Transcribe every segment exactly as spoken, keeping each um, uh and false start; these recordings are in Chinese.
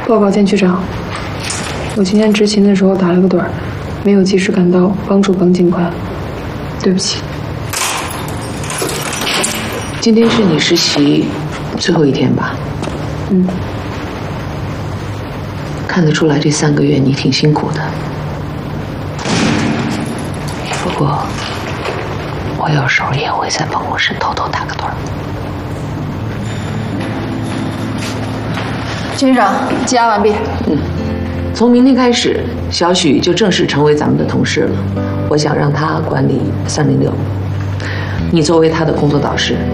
报告监区长，我今天执勤的时候打了个盹儿，没有及时赶到帮助耿警官，对不起。 今天是你实习最后一天吧？ 嗯。 看得出来，这三个月你挺辛苦的。不过，我有时候也会在办公室偷偷打个盹儿。 监区长，羁押完毕。 嗯，从明天开始，小许就正式成为咱们的同事了。我想让他管理三零六，你作为他的工作导师。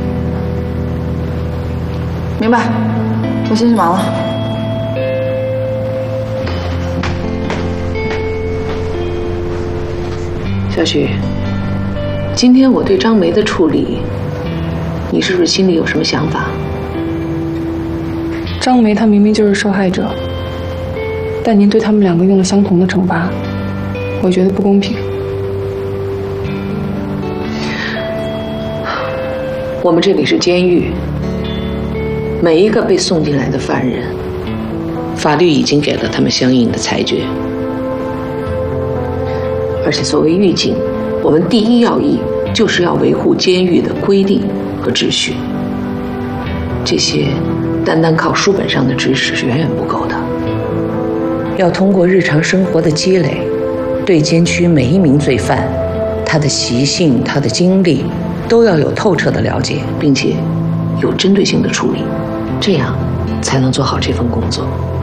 明白，我先去忙了。 小许，今天我对张梅的处理，你是不是心里有什么想法？ 张梅她明明就是受害者，但您对他们两个用了相同的惩罚，我觉得不公平。 我们这里是监狱，每一个被送进来的犯人，法律已经给了他们相应的裁决。而且作为狱警，我们第一要义就是要维护监狱的规定和秩序。这些单单靠书本上的知识是远远不够的，要通过日常生活的积累，对监区每一名罪犯，他的习性、他的经历，都要有透彻的了解，并且有针对性的处理，这样才能做好这份工作。